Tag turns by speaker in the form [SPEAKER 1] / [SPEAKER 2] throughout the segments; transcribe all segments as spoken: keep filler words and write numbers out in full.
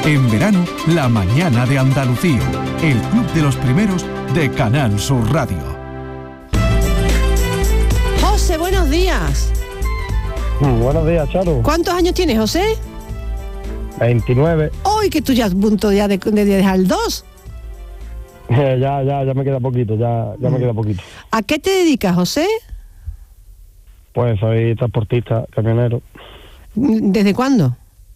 [SPEAKER 1] En verano, La Mañana de Andalucía, el club de los primeros de Canal Sur Radio.
[SPEAKER 2] José, buenos días.
[SPEAKER 3] Mm, buenos días, Charo.
[SPEAKER 2] ¿Cuántos años tienes, José?
[SPEAKER 3] veintinueve.
[SPEAKER 2] Hoy que tú ya a punto ya de, de dejar el dos.
[SPEAKER 3] Eh, ya, ya, ya me queda poquito, ya, ya mm. me queda poquito.
[SPEAKER 2] ¿A qué te dedicas, José?
[SPEAKER 3] Pues soy transportista, camionero.
[SPEAKER 2] ¿Desde cuándo?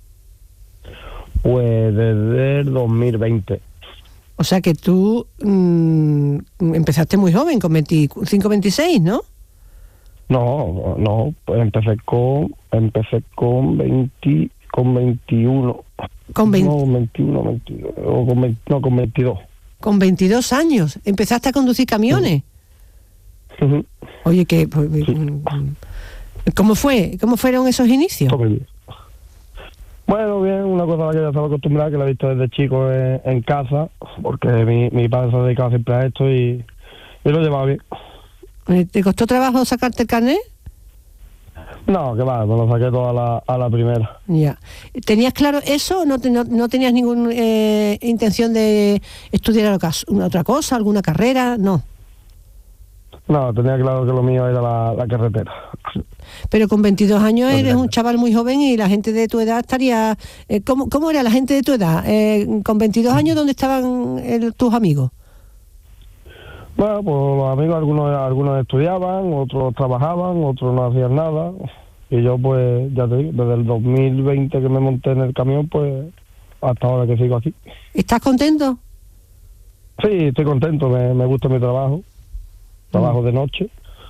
[SPEAKER 3] Pues desde el dos mil veinte.
[SPEAKER 2] O sea que tú mmm, empezaste muy joven, con veinticinco, veintiséis, ¿no?
[SPEAKER 3] No, no, pues empecé con, empecé con veinte, con veintiuno.
[SPEAKER 2] Con veinte.
[SPEAKER 3] No, veintiuno, veintidós, o con veinte, no, con veintidós.
[SPEAKER 2] Con veintidós años, empezaste a conducir camiones.
[SPEAKER 3] Uh-huh.
[SPEAKER 2] Oye, que pues, sí. ¿Cómo fue? ¿Cómo fueron esos inicios?
[SPEAKER 3] Bueno, bien, una cosa a la que ya estaba acostumbrada, que la he visto desde chico en, en casa, porque mi, mi padre se dedicaba siempre a esto y, y lo llevaba bien.
[SPEAKER 2] ¿Te costó trabajo sacarte el carnet?
[SPEAKER 3] No, que va, me lo saqué todo a la, a la primera.
[SPEAKER 2] Ya. ¿Tenías claro eso o no, no, no tenías ninguna eh, intención de estudiar una otra cosa, alguna carrera? No.
[SPEAKER 3] No, tenía claro que lo mío era la, la carretera.
[SPEAKER 2] Pero con veintidós años eres un chaval muy joven y la gente de tu edad estaría... Eh, ¿cómo, ¿Cómo era la gente de tu edad? Eh, con veintidós años, ¿dónde estaban eh, tus amigos?
[SPEAKER 3] Bueno, pues los amigos, algunos algunos estudiaban, otros trabajaban, otros no hacían nada. Y yo, pues, ya te digo, desde el dos mil veinte que me monté en el camión, pues, hasta ahora que sigo aquí.
[SPEAKER 2] ¿Estás contento?
[SPEAKER 3] Sí, estoy contento, me, me gusta mi trabajo. Trabajo de noche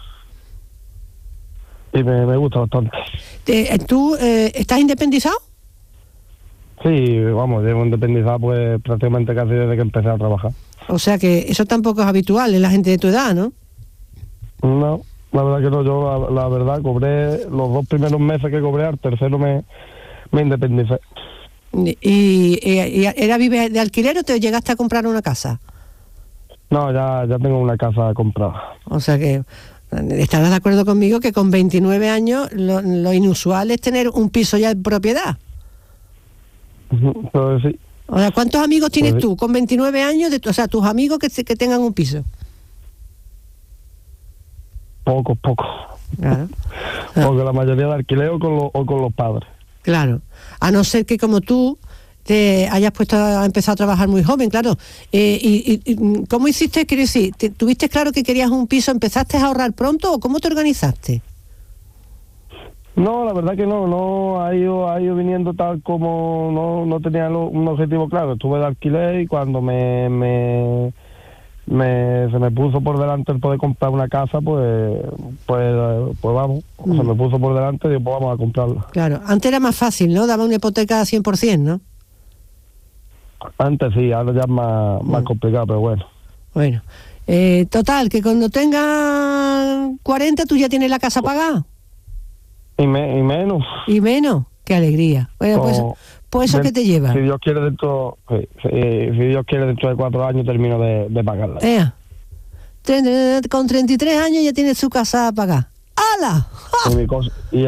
[SPEAKER 3] y me, me gusta bastante.
[SPEAKER 2] ¿Tú eh, estás independizado?
[SPEAKER 3] Sí, vamos, llevo independizado pues prácticamente casi desde que empecé a trabajar.
[SPEAKER 2] O sea que eso tampoco es habitual en la gente de tu edad, ¿no?
[SPEAKER 3] No, la verdad que no, yo la, la verdad cobré los dos primeros meses que cobré, al tercero me, me independicé.
[SPEAKER 2] ¿Y, y, y era vive de alquiler o te llegaste a comprar una casa?
[SPEAKER 3] No, ya, ya tengo una casa comprada.
[SPEAKER 2] O sea que estarás de acuerdo conmigo que con veintinueve años lo, lo inusual es tener un piso ya en propiedad.
[SPEAKER 3] Pues sí.
[SPEAKER 2] O sea, ¿cuántos amigos tienes
[SPEAKER 3] pues sí.
[SPEAKER 2] tú con veintinueve años? De, o sea, tus amigos que, que tengan un piso.
[SPEAKER 3] Pocos, pocos.
[SPEAKER 2] Claro.
[SPEAKER 3] Porque la mayoría de alquiler o con, lo, o con los padres.
[SPEAKER 2] Claro. A no ser que como tú te hayas puesto a empezar a trabajar muy joven, claro. Eh, y, y, ¿Cómo hiciste? Quiero decir, ¿tuviste claro que querías un piso? ¿Empezaste a ahorrar pronto o cómo te organizaste?
[SPEAKER 3] No, la verdad que no, no ha ido, ha ido viniendo tal como no, no tenía lo, un objetivo claro. Estuve de alquiler y cuando me, me, me se me puso por delante el poder comprar una casa, pues pues, pues vamos, mm. se me puso por delante y digo, pues vamos a comprarla.
[SPEAKER 2] Claro, antes era más fácil, ¿no? Daba una hipoteca cien por ciento, ¿no?
[SPEAKER 3] Antes sí, ahora ya es más, más complicado, pero bueno.
[SPEAKER 2] Bueno, eh, total, que cuando tengas cuarenta tú ya tienes la casa pagada.
[SPEAKER 3] Y, me, y menos.
[SPEAKER 2] Y menos, qué alegría. Bueno, pues, pues eso de, que te lleva.
[SPEAKER 3] Si Dios quiere dentro, si, si, si Dios quiere dentro de cuatro años termino de, de pagarla.
[SPEAKER 2] Eh, con treinta y tres años ya tienes su casa pagada. ¡Hala!
[SPEAKER 3] Y mi cosa, y